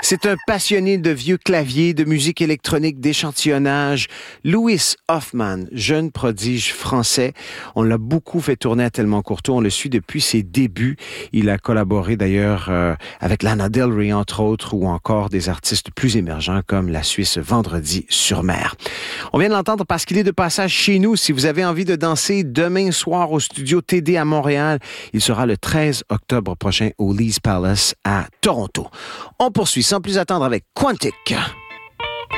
C'est un passionné de vieux claviers, de musique électronique, d'échantillonnage. Louis Hoffman, jeune prodige français. On l'a beaucoup fait tourner à Tellement Courteau. On le suit depuis ses débuts. Il a collaboré d'ailleurs avec Lana Del Rey, entre autres, ou encore des artistes plus émergents comme la Suisse Vendredi sur Mer. On vient de l'entendre parce qu'il est de passage chez nous. Si vous avez envie de danser demain soir au studio TD à Montréal, il sera le 13 octobre prochain au Lee's Palace à Toronto. On poursuit sans plus attendre avec Quantic.